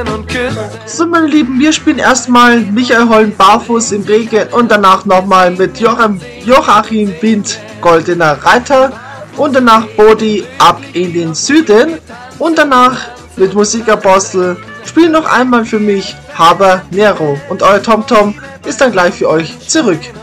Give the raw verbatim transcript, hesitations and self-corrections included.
singen und küssen. So, meine Lieben, wir spielen erstmal Michael Holm barfuß im Regen und danach nochmal mit Joachim, Joachim Wind Goldener Reiter und danach Bodi ab in den Süden und danach mit Musikapostel spielen noch einmal für mich Haber Nero und euer TomTom ist dann gleich für euch zurück.